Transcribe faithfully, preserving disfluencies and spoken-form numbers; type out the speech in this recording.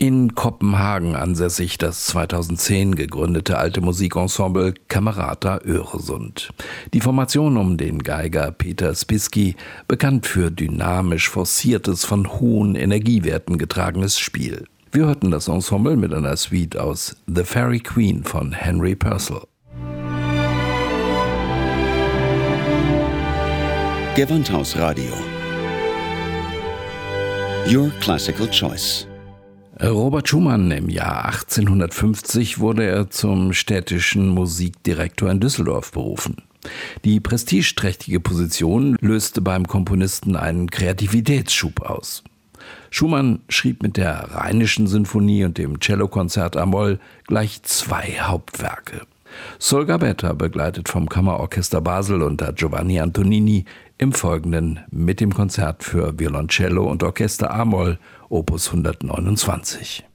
In Kopenhagen ansässig das zweitausendzehn gegründete alte Musikensemble Camerata Öresund. Die Formation um den Geiger Peter Spiski, bekannt für dynamisch forciertes, von hohen Energiewerten getragenes Spiel. Wir hörten das Ensemble mit einer Suite aus The Fairy Queen von Henry Purcell. Gewandhausradio. Your Classical Choice. Robert Schumann, im Jahr achtzehnhundertfünfzig wurde er zum städtischen Musikdirektor in Düsseldorf berufen. Die prestigeträchtige Position löste beim Komponisten einen Kreativitätsschub aus. Schumann schrieb mit der Rheinischen Sinfonie und dem Cellokonzert a-Moll gleich zwei Hauptwerke. Sol Gabetta, begleitet vom Kammerorchester Basel unter Giovanni Antonini, im Folgenden mit dem Konzert für Violoncello und Orchester a-Moll, Opus hundertneunundzwanzig.